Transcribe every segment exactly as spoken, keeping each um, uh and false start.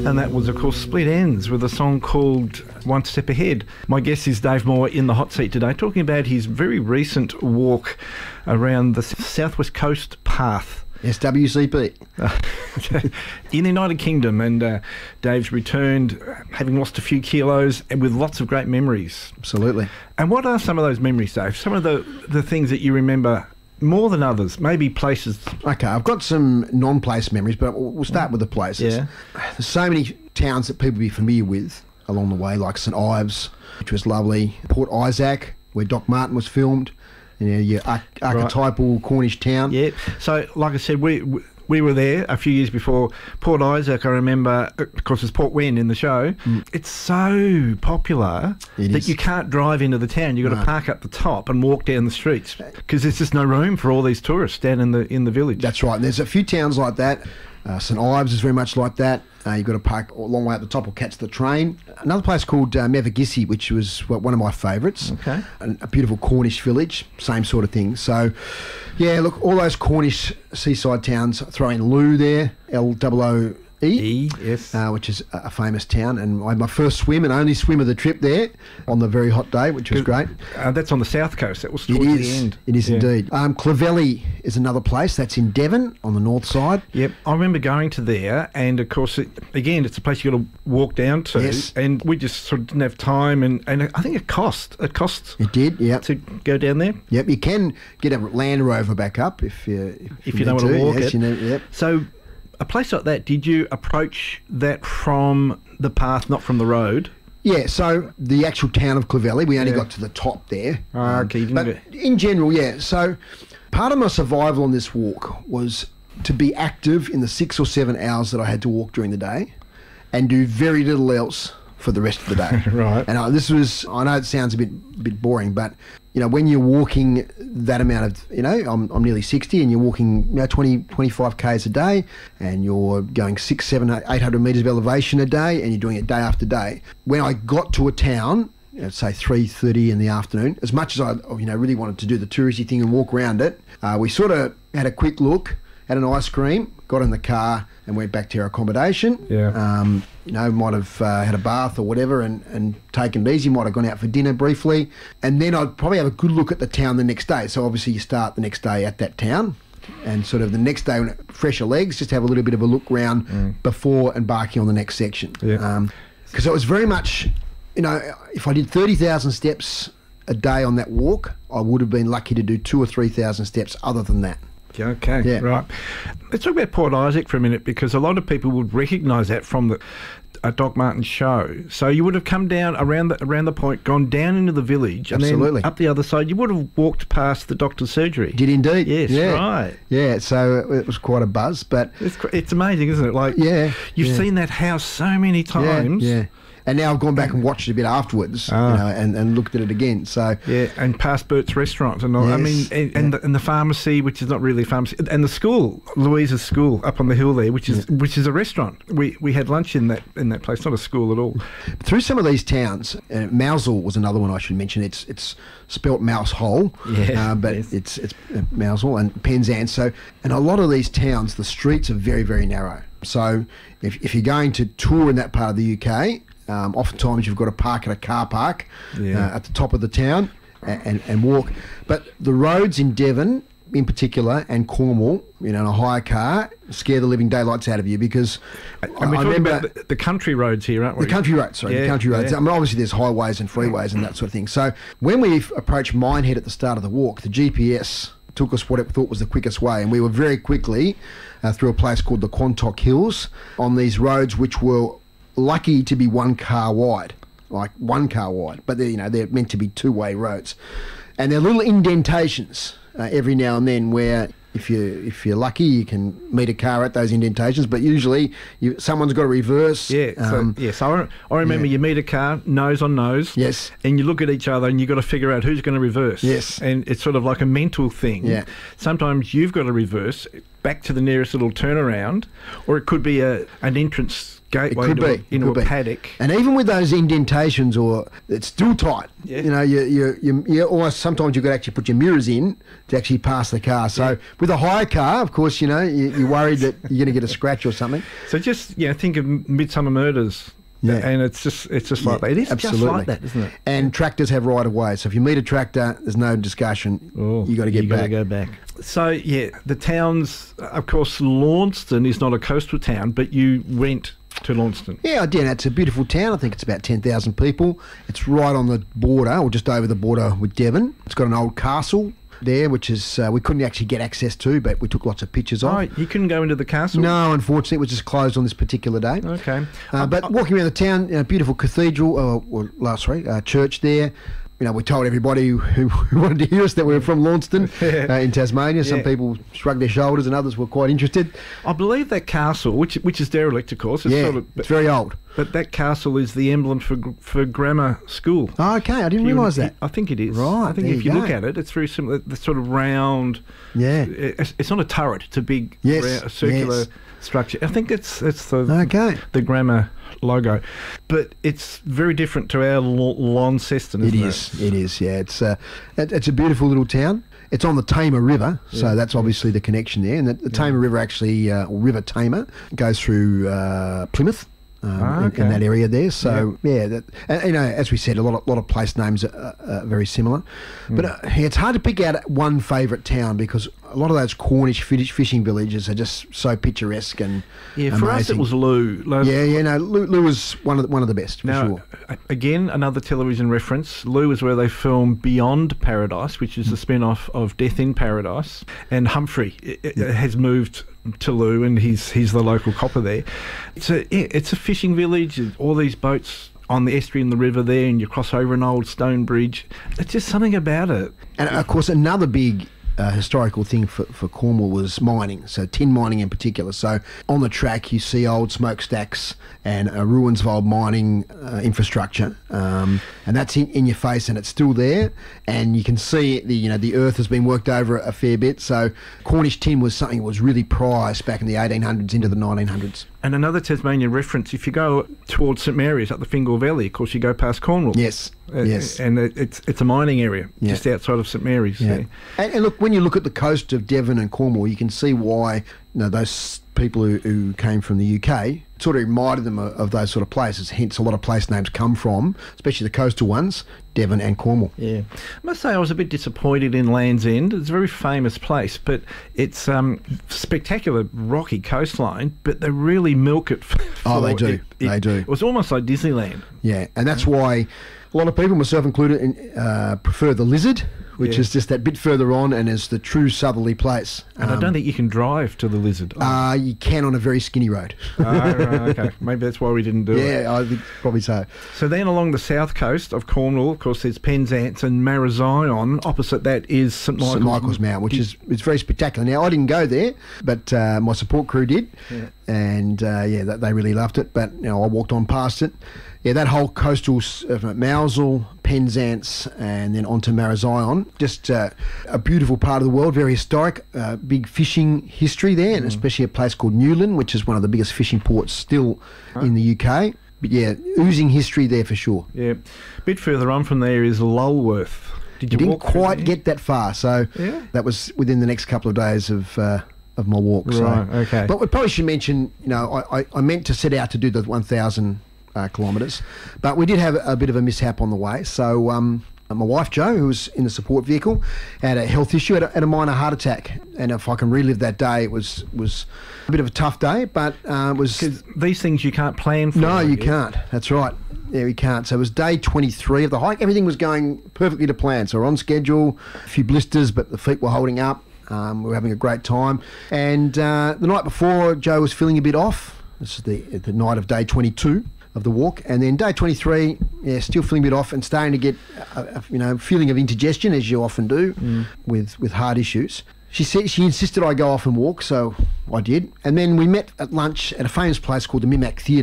And that was, of course, Split Enz with a song called One Step Ahead. My guest is Dave Moore in the hot seat today, talking about his very recent walk around the Southwest Coast Path. S W C P. In the United Kingdom, and uh, Dave's returned having lost a few kilos and with lots of great memories. Absolutely. And what are some of those memories, Dave? Some of the, the things that you remember more than others, maybe places. Okay, I've got some non-place memories, but we'll start with the places. Yeah. There's so many towns that people be familiar with along the way, like St Ives, which was lovely, Port Isaac, where Doc Martin was filmed, you know, your arch- archetypal right. Cornish town. Yeah. So, like I said, we we were there a few years before. Port Isaac, I remember, of course, it's Port Wen in the show. Mm. It's so popular it that is. you can't drive into the town. You've got no. to park up the top and walk down the streets because there's just no room for all these tourists down in the in the village. That's right. And there's a few towns like that. Uh, St Ives is very much like that. Uh, you've got to park a long way up the top or catch the train. Another place called uh, Mevagissey, which was one of my favourites. Okay. A, a beautiful Cornish village, same sort of thing. So, yeah, look, all those Cornish seaside towns, throw in Loo there, L O O E, E, yes. Uh, which is a, a famous town. And I had my first swim and only swim of the trip there on the very hot day, which was great. Uh, that's on the south coast. That was towards it is, the end. It is yeah. indeed. Um, Clovelly is another place. That's in Devon on the north side. Yep. I remember going to there, and of course, it, again, it's a place you got to walk down to. Yes. And we just sort of didn't have time, and, and I think it cost. It costs. It did, yeah. To go down there. Yep. You can get a Land Rover back up if you if, if you, you know what to walk yes, it. You know, yep. So, a place like that, did you approach that from the path, not from the road? Yeah, so the actual town of Clovelly, we only yeah. got to the top there. Oh, okay. Um, but get... in general, yeah. So part of my survival on this walk was to be active in the six or seven hours that I had to walk during the day and do very little else for the rest of the day. Right. And uh, this was, I know it sounds a bit bit boring, but, you know, when you're walking that amount of, you know, I'm, I'm nearly sixty and you're walking, you know, twenty, twenty-five kays a day and you're going six, seven, eight hundred metres of elevation a day and you're doing it day after day. When I got to a town, you know, say three thirty in the afternoon, as much as I, you know, really wanted to do the touristy thing and walk around it, uh, we sort of had a quick look, had an ice cream, got in the car and went back to our accommodation. Yeah. Um, you know, might have uh, had a bath or whatever and, and taken it easy, might have gone out for dinner briefly. And then I'd probably have a good look at the town the next day. So obviously you start the next day at that town and sort of the next day, when it, fresher legs, just have a little bit of a look round mm. before embarking on the next section. Yeah. Um, because it was very much, you know, if I did thirty thousand steps a day on that walk, I would have been lucky to do two or three thousand steps other than that. Okay, yeah. right. Let's talk about Port Isaac for a minute, because a lot of people would recognise that from the uh, Doc Martin show. So you would have come down around the around the point, gone down into the village, and Absolutely. then up the other side. You would have walked past the doctor's surgery. Did indeed. Yes, yeah. right. Yeah, so it was quite a buzz, but it's it's amazing, isn't it? Like, yeah, you've yeah. seen that house so many times. Yeah. yeah. And now I've gone back and watched it a bit afterwards, ah. you know, and, and looked at it again. So yeah, and past Bert's restaurant and all. Yes, I mean, and, and, yeah. the, and the pharmacy, which is not really a pharmacy, and the school, Louisa's school, up on the hill there, which is yeah. which is a restaurant. We we had lunch in that in that place, not a school at all. Through some of these towns, uh, Mousehole was another one I should mention. It's it's spelt mouse hole, yeah, uh, but yes. it's it's uh, Mousehole and Penzance. So, and a lot of these towns, the streets are very very narrow. So if if you're going to tour in that part of the U K. Um, oftentimes you've got to park at a car park yeah. uh, at the top of the town and, and, and walk. But the roads in Devon in particular and Cornwall, you know, in a hire car, scare the living daylights out of you because and we're I talking remember about the, the country roads here, aren't we? The country roads, sorry, yeah, the country roads. Yeah. I mean, obviously there's highways and freeways and that sort of thing. So when we approached Minehead at the start of the walk, the G P S took us what it thought was the quickest way, and we were very quickly uh, through a place called the Quantock Hills on these roads which were lucky to be one car wide, like one car wide, but they're, you know, they're meant to be two-way roads, and there are little indentations uh, every now and then where if you if you're lucky you can meet a car at those indentations, but usually you, someone's got to reverse. Yeah, um, so, yeah. So I, I remember yeah. you meet a car nose on nose. Yes. And you look at each other and you've got to figure out who's going to reverse. Yes. And it's sort of like a mental thing. Yeah. Sometimes you've got to reverse back to the nearest little turnaround, or it could be a an entrance gateway It could into, be. a, into Could a be. paddock. And even with those indentations, or it's still tight. Yeah. You know, you you you, you almost sometimes you could actually put your mirrors in to actually pass the car. So Yeah. with a higher car, of course, you know you, you're worried that you're going to get a scratch or something. So just you know, think of Midsummer Murders. Yeah. And it's just it's just like Yeah, that. It is absolutely. just like that, isn't it? And tractors have right of way. So if you meet a tractor, there's no discussion. Oh, you got to get you back. gotta go back. So yeah, the towns. Of course, Launceston is not a coastal town, but you went to Launceston. Yeah, I did. It's a beautiful town. I think it's about ten thousand people. It's right on the border, or just over the border with Devon. It's got an old castle there, which is uh, we couldn't actually get access to, but we took lots of pictures of. Oh, you couldn't go into the castle. No, unfortunately, it was just closed on this particular day. Okay. Uh, but walking around the town, you know, beautiful cathedral, uh, or last sorry, uh, church there. You know, we told everybody who, who wanted to hear us that we were from Launceston uh, in Tasmania. Some Yeah. people shrugged their shoulders, and others were quite interested. I believe that castle, which which is derelict, of course. It's yeah, sort of, it's very old. But that castle is the emblem for gr- for grammar school. Oh, okay, I didn't You- realise that. I think it is. Right, I think there if you you look go. at it, it's very similar. The sort of round. Yeah. It's, it's not a turret. It's a big Yes, round, circular yes. structure. I think it's it's the Okay. the grammar logo, but it's very different to our L- Launceston. It Isn't is. It is. Yeah. It's uh, it, it's a beautiful little town. It's on the Tamar River, so Yeah. that's obviously the connection there. And the, the Tamar River actually, uh, or River Tamar, goes through uh, Plymouth. Um, Ah, in, okay. in that area there, so yeah, that, and, you know, as we said, a lot of lot of place names are, are very similar, but uh, yeah, it's hard to pick out one favourite town because a lot of those Cornish fish, fishing villages are just so picturesque and Yeah, for us it amazing. was Lou. Lou Yeah, yeah, no, Lou, Lou was one of the, one of the best for Now, sure. a- again, another television reference. Lou is where they filmed Beyond Paradise, which is the spin-off of Death in Paradise. And Humphrey i- i- has moved to Lou, and he's he's the local copper there. It's a yeah, it's a fishing village. and all these boats on the estuary and the river there, and you cross over an old stone bridge. It's just something about it. And of course, another big uh, historical thing for, for Cornwall was mining, so tin mining in particular. So on the track, you see old smokestacks and uh, ruins of old mining uh, infrastructure, um, and that's in, in your face, and it's still there. And you can see the you know the earth has been worked over a fair bit. So Cornish tin was something that was really prized back in the eighteen hundreds into the nineteen hundreds. And another Tasmanian reference, if you go towards St Mary's up the Fingal Valley, of course you go past Cornwall. Yes, Uh, yes. And it, it's it's a mining area Yeah. just outside of St Mary's. Yeah. there. And, and look, when you look at the coast of Devon and Cornwall, you can see why you know those people who, who came from the U K sort of reminded them of, of those sort of places. Hence, a lot of place names come from, especially the coastal ones, Devon and Cornwall. Yeah, I must say I was a bit disappointed in Land's End. It's a very famous place, but it's um, spectacular rocky coastline. But they really milk it. For, Oh, they do. It, it, They do. It was almost like Disneyland. Yeah, and that's why a lot of people, myself included, in, uh, prefer the Lizard, which Yeah. is just that bit further on and is the true southerly place. And I don't think you can drive to the Lizard. Oh, Uh, you can on a very skinny road. oh, right, okay, maybe that's why we didn't do it. Yeah, I think probably so. So then along the south coast of Cornwall, of course, there's Penzance and Marazion. Opposite that is St Michael's, St Michael's Mount, which is it's very spectacular. Now I didn't go there, but uh, my support crew did, Yeah. and uh, yeah, that, they really loved it. But you know, I walked on past it. Yeah, that whole coastal s- of Mousel, Penzance, and then onto Marazion, just uh, a beautiful part of the world, very historic, uh, big fishing history there, and especially a place called Newlyn, which is one of the biggest fishing ports still in the U K. But yeah, oozing history there for sure. Yeah, a bit further on from there is Lulworth. Did You you, didn't walk through quite there? get that far, so Yeah. that was within the next couple of days of uh, of my walk. So. Right, okay. But we probably should mention, you know, I, I, I meant to set out to do the one thousand uh, kilometres, but we did have a, a bit of a mishap on the way. So um, my wife Jo, who was in the support vehicle, had a health issue, had a, had a minor heart attack, and if I can relive that day, it was was a bit of a tough day, but uh, it was. Because these things you can't plan for. No, I you guess. can't. That's right. Yeah, we can't. So it was day twenty-three of the hike. Everything was going perfectly to plan. So we're on schedule. A few blisters, but the feet were holding up. Um, we were having a great time. And uh, the night before, Joe was feeling a bit off. This is the the night of day twenty-two of the walk. And then day twenty-three, yeah, still feeling a bit off and starting to get, a, a, you know, feeling of indigestion, as you often do with, with heart issues. She said she insisted I go off and walk, so I did. And then we met at lunch at a famous place called the Mimac Theatre.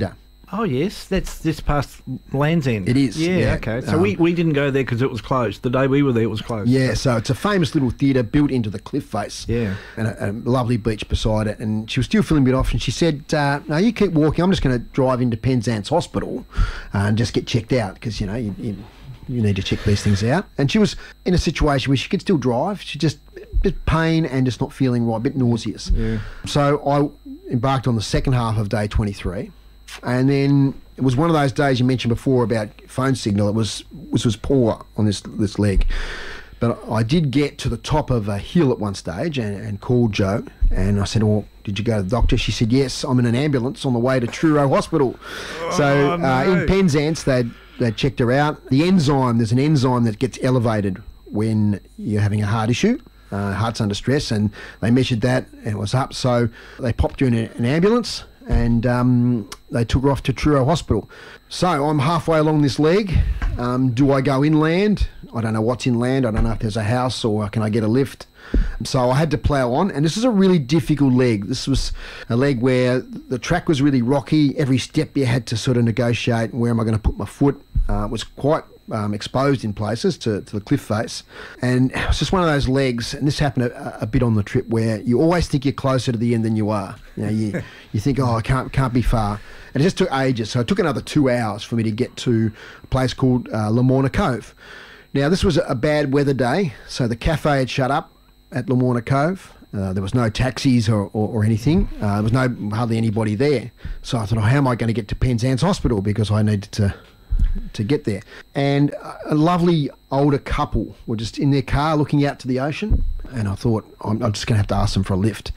Oh, yes. That's just past Land's End. It is, Yeah, yeah. okay. So Um, we, we didn't go there because it was closed. The day we were there, it was closed. Yeah, so it's a famous little theatre built into the cliff face. Yeah. And a, a lovely beach beside it. And she was still feeling a bit off, and she said, uh, no, you keep walking. I'm just going to drive into Penzance Hospital uh, and just get checked out because, you know, you, you, you need to check these things out. And she was in a situation where she could still drive. She just, a bit pain and just not feeling right, a bit nauseous. Yeah. So I embarked on the second half of day twenty-three. And then it was one of those days you mentioned before about phone signal. It was which was poor on this this leg, but I did get to the top of a hill at one stage and, and called Jo, and I said, "Well, did you go to the doctor?" She said, "Yes, I'm in an ambulance on the way to Truro Hospital." So Oh, no. uh, in Penzance, they they checked her out. The enzyme, there's an enzyme that gets elevated when you're having a heart issue. Uh, heart's under stress, and they measured that and it was up. So they popped her in a, an ambulance, and um, they took her off to Truro Hospital. So I'm halfway along this leg. Um, do I go inland? I don't know what's inland. I don't know if there's a house or can I get a lift. So I had to plough on, and this is a really difficult leg. This was a leg where the track was really rocky. Every step you had to sort of negotiate, where am I going to put my foot? Uh, it was quite um, exposed in places to, to the cliff face. And it was just one of those legs, and this happened a, a bit on the trip, where you always think you're closer to the end than you are. You know, you, you think, oh, I can't, can't be far. And it just took ages. So it took another two hours for me to get to a place called uh, Lamorna Cove. Now, this was a bad weather day, so the cafe had shut up at Lamorna Cove. Uh, there was no taxis or, or, or anything. Uh, there was no hardly anybody there. So I thought, oh, how am I going to get to Penzance Hospital, because I needed to to get there. And a lovely older couple were just in their car looking out to the ocean, and I thought, I'm, I'm just going to have to ask them for a lift.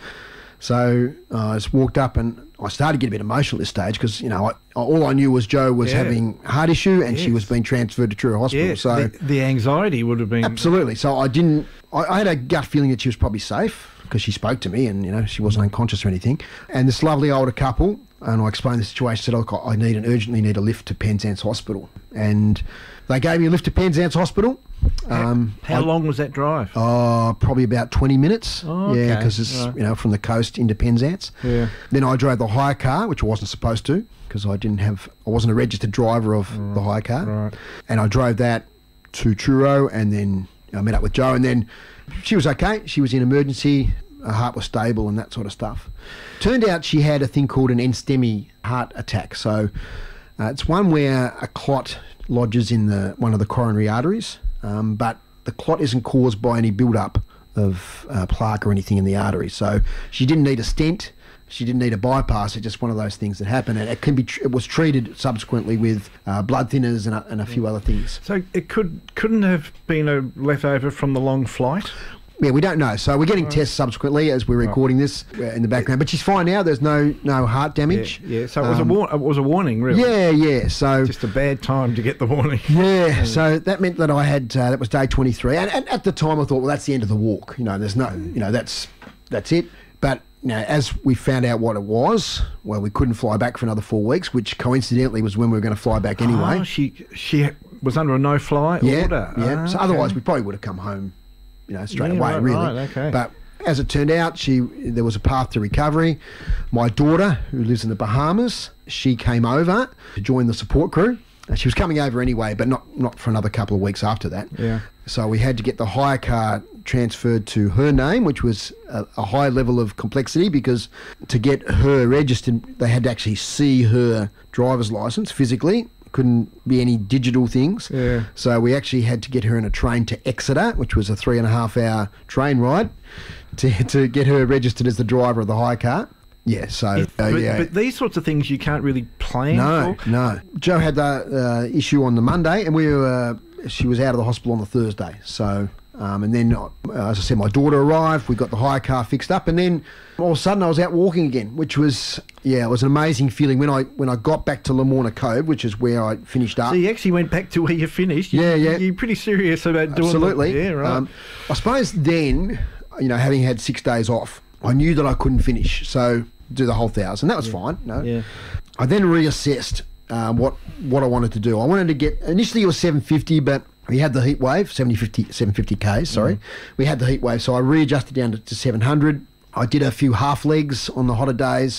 So uh, I just walked up, and I started to get a bit emotional at this stage because, you know, I, all I knew was Jo was Yeah. having a heart issue, and Yes. she was being transferred to Truro Hospital. Yeah, so the, the anxiety would have been... absolutely. So I didn't. I, I had a gut feeling that she was probably safe because she spoke to me, and you know she wasn't unconscious or anything. And this lovely older couple, and I explained the situation. Said, "Look, I need an urgently need a lift to Penzance Hospital," and they gave me a lift to Penzance Hospital. Um, How I- long was that drive? Oh, probably about twenty minutes. Oh, Yeah, okay. because it's Right. you know from the coast into Penzance. Yeah. Then I drove the hire car, which I wasn't supposed to because I didn't have. I wasn't a registered driver of the hire car. Right. And I drove that to Truro, and then I met up with Jo, and then she was okay. She was in emergency. Her heart was stable and that sort of stuff. Turned out she had a thing called an NSTEMI heart attack. So uh, it's one where a clot lodges in the one of the coronary arteries, um, but the clot isn't caused by any build-up of uh, plaque or anything in the artery. So she didn't need a stent. She didn't need a bypass. It's just one of those things that happen, and it can be. Tr- it was treated subsequently with uh, blood thinners and a, and a few other things. So it could, couldn't have been a leftover from the long flight? Yeah, we don't know. So we're getting tests subsequently as we're recording this uh, in the background. But she's fine now. There's no no heart Yeah, damage. yeah. So it was, Um, a war- it was a warning, really. Yeah, yeah. So Just a bad time to get the warning. yeah, so that meant that I had uh, that was day twenty-three, and, and at the time I thought, well, that's the end of the walk. You know, there's no, you know, that's that's it. But you know, as we found out what it was, well, we couldn't fly back for another four weeks, which coincidentally was when we were going to fly back anyway. Oh, she she was under a no-fly yeah, order. yeah. Ah, So okay. otherwise, we probably would have come home, you know, straight Yeah, away, right, really. right, okay. But as it turned out, she there was a path to recovery. My daughter, who lives in the Bahamas, she came over to join the support crew. Uh, She was coming over anyway, but not, not for another couple of weeks after that. Yeah. So we had to get the hire car transferred to her name, which was a, a high level of complexity because to get her registered, they had to actually see her driver's license physically. Couldn't be any digital things. Yeah. So we actually had to get her in a train to Exeter, which was a three and a half hour train ride, to to get her registered as the driver of the hire car. Yeah, so uh, but, yeah. but these sorts of things you can't really plan No, for. no. Jo had the uh, issue on the Monday, and we were. Uh, she was out of the hospital on the Thursday. So, um, and then, uh, as I said, my daughter arrived. We got the hire car fixed up, and then all of a sudden I was out walking again, which was yeah, it was an amazing feeling when I when I got back to Lamorna Cove, which is where I finished up. So you actually went back to where you finished. You, Yeah, yeah. You're pretty serious about doing Absolutely. The, yeah, right. Um, I suppose then, you know, having had six days off, I knew that I couldn't finish, so do the whole thousand. That was fine. No. Yeah. I then reassessed um, what what I wanted to do. I wanted to get initially it was seven fifty, but we had the heat wave, seven fifty, seven fifty Ks, sorry. Mm. We had the heat wave, so I readjusted down to, to seven hundred. I did a few half legs on the hotter days,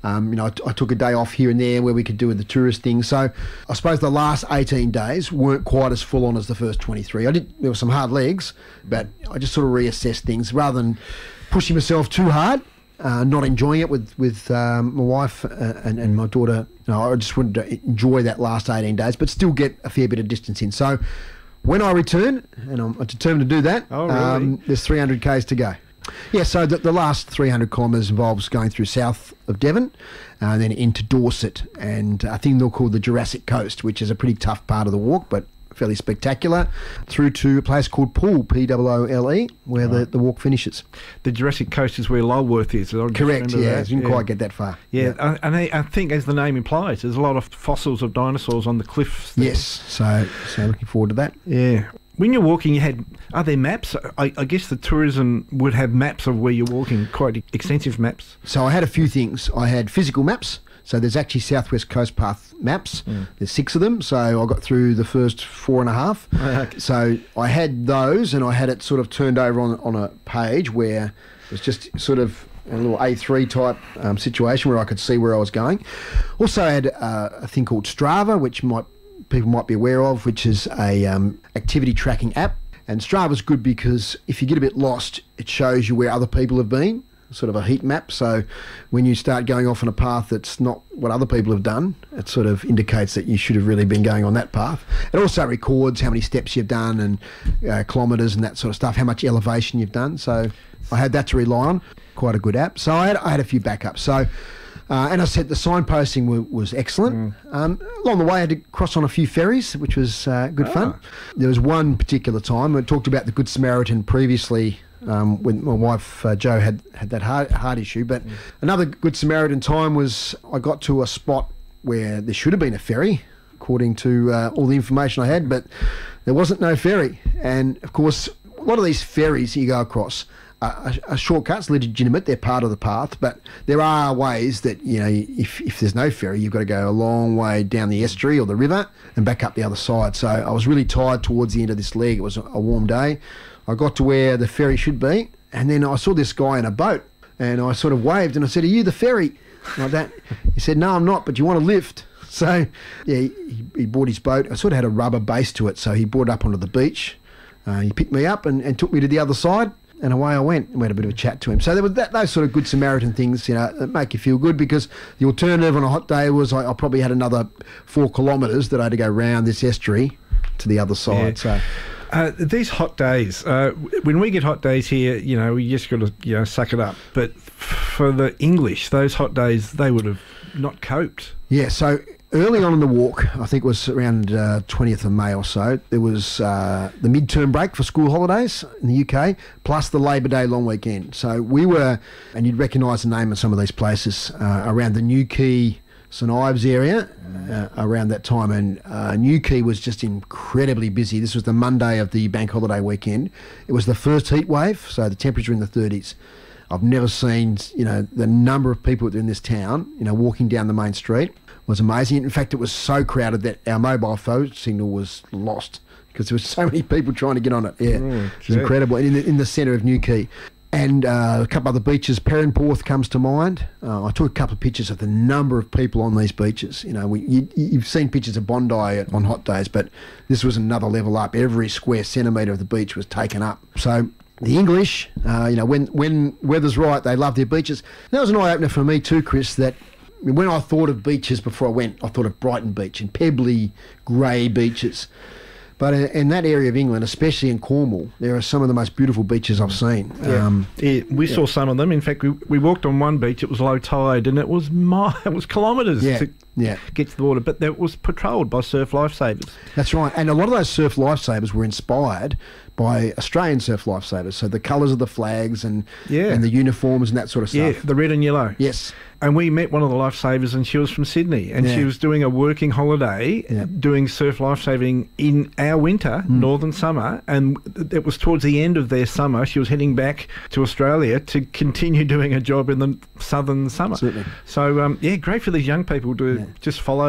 Um, you know, I, t- I took a day off here and there where we could do the tourist thing. So I suppose the last eighteen days weren't quite as full on as the first twenty-three. I did there were some hard legs, but I just sort of reassessed things rather than pushing myself too hard. Uh, not enjoying it with with um, my wife uh, and, and my daughter. You know, I just wanted to enjoy that last eighteen days, but still get a fair bit of distance in. So when I return, and I'm determined to do that, oh, really? um, there's three hundred kays to go. Yeah, so the, the last three hundred kilometres involves going through south of Devon uh, and then into Dorset and a thing they'll call the Jurassic Coast, which is a pretty tough part of the walk, but fairly spectacular, through to a place called Poole, P O O L E, where right. the, the walk finishes. The Jurassic Coast is where Lulworth is. I Correct, yeah. That. You didn't yeah. quite get that far. Yeah, yeah. and I, I think, as the name implies, there's a lot of fossils of dinosaurs on the cliffs there. Yes, so so looking forward to that. Yeah. When you're walking, you had, are there maps? I, I guess the tourism would have maps of where you're walking, quite extensive maps. So I had a few things. I had physical maps. So there's actually Southwest Coast Path maps. Mm. There's six of them. So I got through the first four and a half. Okay. So I had those, and I had it sort of turned over on on a page where it was just sort of a little A three type um, situation where I could see where I was going. Also I had uh, a thing called Strava, which might people might be aware of, which is a um, activity tracking app. And Strava's good because if you get a bit lost, it shows you where other people have been. Sort of a heat map, so when you start going off on a path that's not what other people have done, it sort of indicates that you should have really been going on that path. It also records how many steps you've done and uh, kilometres and that sort of stuff, how much elevation you've done. So I had that to rely on. Quite a good app. So I had, I had a few backups. So uh, and I said the signposting w- was excellent. Mm. Um, along the way I had to cross on a few ferries, which was uh, good oh. fun. There was one particular time, I talked about the Good Samaritan previously, Um, when my wife uh, Jo had, had that heart, heart issue. But mm. another Good Samaritan time was I got to a spot where there should have been a ferry, according to uh, all the information I had, but there wasn't no ferry. And of course, a lot of these ferries you go across are, are shortcuts, legitimate, they're part of the path, but there are ways that, you know, if, if there's no ferry, you've got to go a long way down the estuary or the river and back up the other side. So I was really tired towards the end of this leg. It was a, a warm day. I got to where the ferry should be, and then I saw this guy in a boat, and I sort of waved, and I said, "Are you the ferry?" Like that. He said, "No, I'm not, but you want a lift?" So, yeah, he, he bought his boat. I sort of had a rubber base to it, so he brought it up onto the beach. Uh, he picked me up and, and took me to the other side, and away I went. And we had a bit of a chat to him. So there was that, those sort of Good Samaritan things, you know, that make you feel good, because the alternative on a hot day was I, I probably had another four kilometres that I had to go round this estuary to the other side. Yeah. So. Uh, these hot days, uh, when we get hot days here, you know, we just got to, you know, suck it up. But for the English, those hot days, they would have not coped. Yeah, so early on in the walk, I think it was around uh, twentieth of May or so, there was uh, the midterm break for school holidays in the U K, plus the Labor Day long weekend. So we were, and you'd recognise the name of some of these places, uh, around the Newquay, St Ives area uh, around that time, and uh, Newquay was just incredibly busy. This was the Monday of the bank holiday weekend. It was the first heat wave, so the temperature in the thirties. I've never seen, you know, the number of people in this town, you know, walking down the main street was amazing. In fact, it was so crowded that our mobile phone signal was lost because there were so many people trying to get on it. Yeah, oh, it was incredible. And in the, in the centre of Newquay. And uh, a couple other beaches, Perranporth comes to mind. Uh, I took a couple of pictures of the number of people on these beaches. You know, we, you, you've seen pictures of Bondi on hot days, but this was another level up. Every square centimetre of the beach was taken up. So the English, uh, you know, when, when weather's right, they love their beaches. And that was an eye-opener for me too, Chris, that when I thought of beaches before I went, I thought of Brighton Beach and pebbly, grey beaches. But in that area of England, especially in Cornwall, there are some of the most beautiful beaches I've seen. Yeah, um, yeah we yeah. saw some of them. In fact, we we walked on one beach. It was low tide, and it was mi- it was kilometres yeah, to yeah. get to the water. But it was patrolled by surf lifesavers. That's right, and a lot of those surf lifesavers were inspired by Australian surf lifesavers. So the colours of the flags and yeah. and the uniforms and that sort of stuff. Yeah, the red and yellow. Yes. And we met one of the lifesavers, and she was from Sydney, and yeah. she was doing a working holiday, yeah. doing surf lifesaving in our winter, mm. northern summer, and it was towards the end of their summer. She was heading back to Australia to continue doing a job in the southern summer. Absolutely. So, um, yeah, great for these young people to yeah. just follow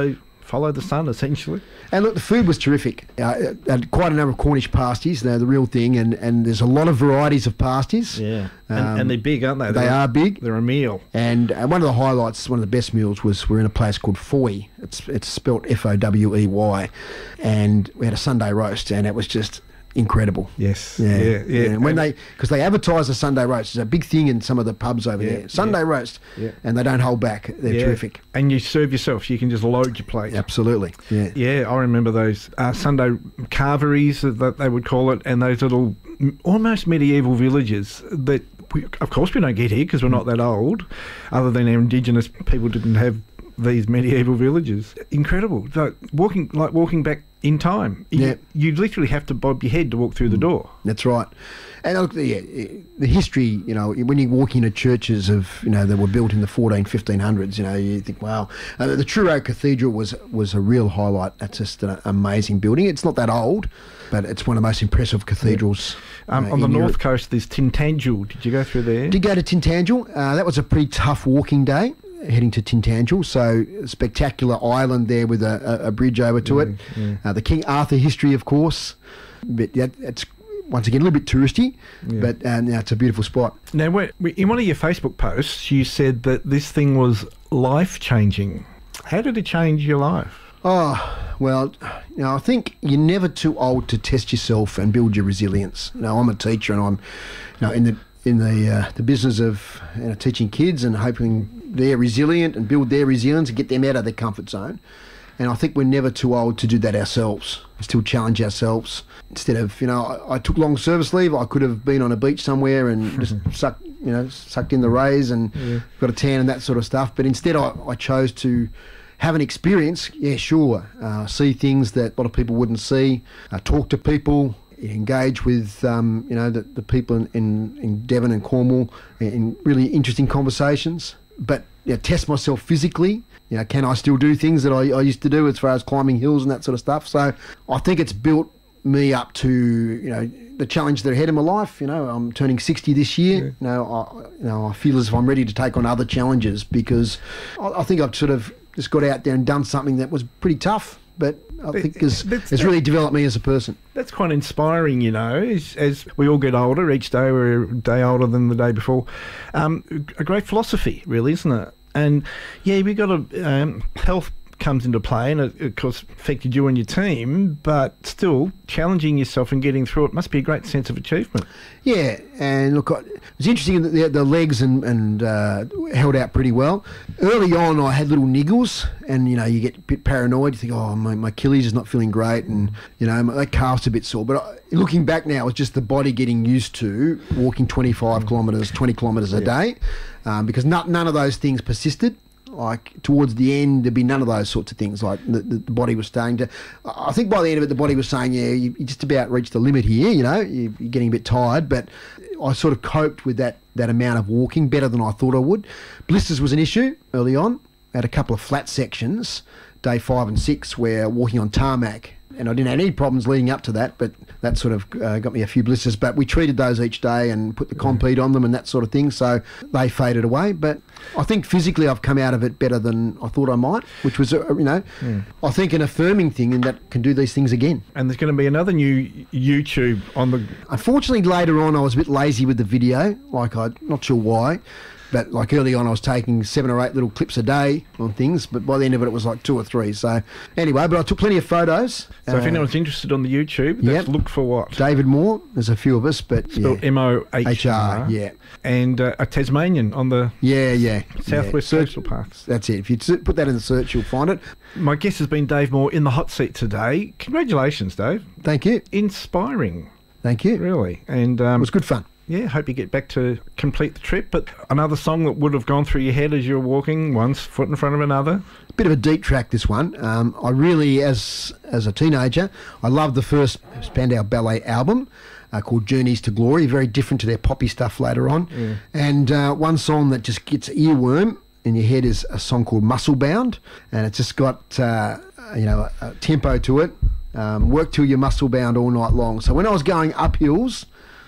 follow the sun, essentially. And look, the food was terrific. Uh, had quite a number of Cornish pasties. They're the real thing, and, and there's a lot of varieties of pasties. Yeah, and, Um, and they're big, aren't they? They They're, are big. They're a meal. And uh, one of the highlights, one of the best meals, was we're in a place called Foy. It's it's spelt F O W E Y, and we had a Sunday roast, and it was just incredible. Yes. Yeah, Yeah. yeah. And when And- they, because they advertise the Sunday roast, it's a big thing in some of the pubs over Yeah, there. Sunday yeah, roast, yeah. and they don't hold back. They're yeah. terrific. And you serve yourself, so you can just load your plate. Absolutely. Yeah. Yeah, I remember those uh, Sunday carveries that that they would call it, and those little m- almost medieval villages that, we, of course, we don't get here because we're not that old. Other than our Indigenous people didn't have these medieval villages. Incredible. So walking like walking back in time. You, Yeah. you literally have to bob your head to walk through the door. That's right. And look, yeah, the history, you know, when you walk into churches of, you know, that were built in the fourteen, fifteen hundreds, you know, you think, wow. Uh, the Truro Cathedral was was a real highlight. That's just an amazing building. It's not that old, but it's one of the most impressive cathedrals. Um, uh, on the in north Europe. coast, there's Tintagel. Did you go through there? Did go to Tintagel. Uh, that was a pretty tough walking day, heading to Tintagel. So a spectacular island there with a, a, a bridge over to it. yeah. Uh, the King Arthur history, of course. But that, that's once again a little bit touristy, Yeah. but uh, now it's a beautiful spot. Now, wait, in one of your Facebook posts, you said that this thing was life-changing. How did it change your life? Oh, well, you know, I think you're never too old to test yourself and build your resilience. You know, I'm a teacher, and I'm, you know, in the in the uh, the business of, you know, teaching kids and hoping they're resilient and build their resilience and get them out of their comfort zone. And I think we're never too old to do that ourselves. Still challenge ourselves. Instead of, you know, I, I took long service leave. I could have been on a beach somewhere and just sucked, you know, sucked in the rays and Yeah. got a tan and that sort of stuff. But instead, I, I chose to have an experience. Yeah, sure. Uh, see things that a lot of people wouldn't see. Uh, talk to people. Engage with, um, you know, the, the people in, in, in Devon and Cornwall in really interesting conversations. But, you know, test myself physically. You know, can I still do things that I, I used to do as far as climbing hills and that sort of stuff? So I think it's built me up to, you know, the challenge that are ahead of my life. You know, I'm turning sixty this year. Yeah. You know, I, you know, I feel as if I'm ready to take on other challenges because I, I think I've sort of just got out there and done something that was pretty tough, but I But think has, that's- has really developed me as a person. That's quite inspiring, you know, as, as we all get older. Each day we're a day older than the day before. Um, a great philosophy, really, isn't it? And, yeah, we got to... Um, health comes into play, and it, of course, affected you and your team, but still, challenging yourself and getting through it must be a great sense of achievement. Yeah, and look, I- it was interesting that the, the legs and, and uh, held out pretty well. Early on, I had little niggles, and, you know, you get a bit paranoid. You think, oh, my, my Achilles is not feeling great, and, you know, my, that calf's a bit sore. But I, looking back now, it's just the body getting used to walking twenty-five kilometres, twenty kilometres a day, um, because not, none of those things persisted. Like towards the end, there'd be none of those sorts of things. Like the, the, the body was starting to. I think by the end of it, the body was saying, "Yeah, you, you just about reached the limit here. You know, you, you're getting a bit tired." But I sort of coped with that that amount of walking better than I thought I would. Blisters was an issue early on. I had a couple of flat sections, day five and six, where walking on tarmac. And I didn't have any problems leading up to that, but that sort of uh, got me a few blisters. But we treated those each day and put the Compete on them and that sort of thing, so they faded away. But I think physically I've come out of it better than I thought I might, which was, uh, you know, Mm. I think an affirming thing in that can do these things again. And there's going to be another new YouTube on the... Unfortunately, later on I was a bit lazy with the video, like I'm not sure why. But like early on, I was taking seven or eight little clips a day on things, but by the end of it, it was like two or three. So anyway, but I took plenty of photos. So if Uh, anyone's interested on the YouTube, let's yep. look for what? David Moore, there's a few of us, but Spelled yeah. M O H H R. R, yeah. And uh, a Tasmanian on the Yeah, yeah. Southwest yeah. Coastal Paths. That's it. If you t- put that in the search, you'll find it. My guest has been Dave Moore in the hot seat today. Congratulations, Dave. Thank you. Inspiring, Thank you. really. And It um, was good fun. yeah, hope you get back to complete the trip. But another song that would have gone through your head as you were walking, one foot in front of another. Bit of a deep track, this one. Um, I really, as as a teenager, I loved the first Spandau Ballet album uh, called Journeys to Glory, very different to their poppy stuff later on. Yeah. And uh, one song that just gets earworm in your head is a song called Muscle Bound, and it's just got, uh, you know, a, a tempo to it. Um, work till you're muscle bound all night long. So when I was going up hills,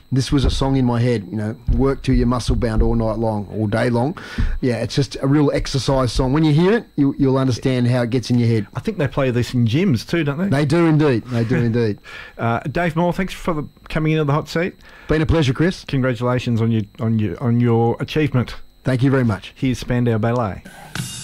this was a song in my head, you know, work till you're muscle bound all night long, all day long. Yeah, it's just a real exercise song. When you hear it, you, you'll understand how it gets in your head. I think they play this in gyms too, don't they? They do indeed. They do indeed. Uh, Dave Moore, thanks for the, coming into the hot seat. Been a pleasure, Chris. Congratulations on your on your on your achievement. Thank you very much. Here's Spandau Ballet.